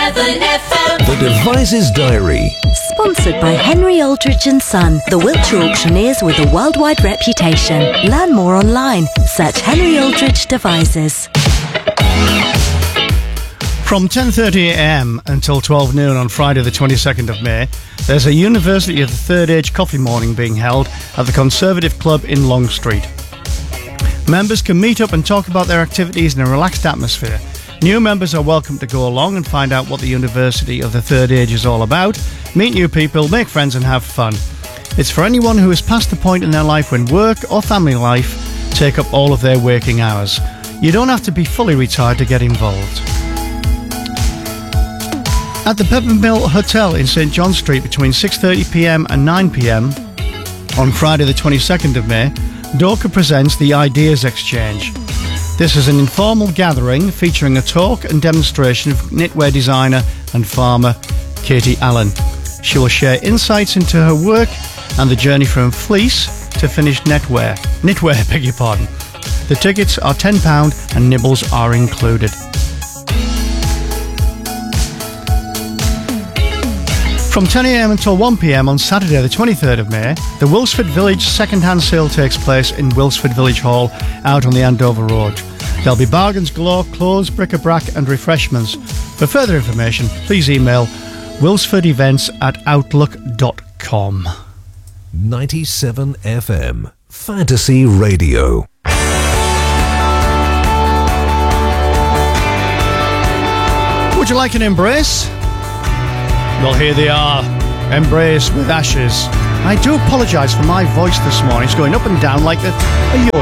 FM. The Devices Diary. Sponsored by Henry Aldridge and Son, the Wiltshire auctioneers with a worldwide reputation. Learn more online. Search Henry Aldridge Devices. From 10:30am until 12 noon on Friday the 22nd of May, there's a University of the Third Age coffee morning being held at the Conservative Club in Long Street. Members can meet up and talk about their activities in a relaxed atmosphere. New members are welcome to go along and find out what the University of the Third Age is all about, meet new people, make friends and have fun. It's for anyone who is past the point in their life when work or family life take up all of their waking hours. You don't have to be fully retired to get involved. At the Peppermill Hotel in St John Street between 6:30pm and 9pm on Friday the 22nd of May, Dorka presents the Ideas Exchange. This is an informal gathering featuring a talk and demonstration of knitwear designer and farmer Katie Allen. She will share insights into her work and the journey from fleece to finished knitwear, beg your pardon. The tickets are £10 and nibbles are included. From 10am until 1pm on Saturday the 23rd of May, the Wilsford Village second-hand sale takes place in Wilsford Village Hall out on the Andover Road. There'll be bargains galore, clothes, bric-a-brac and refreshments. For further information, please email wilsfordevents@outlook.com. 97 FM Fantasy Radio. Would you like an embrace? Well, here they are. Embrace with Ashes. I do apologise for my voice this morning. It's going up and down like a yo.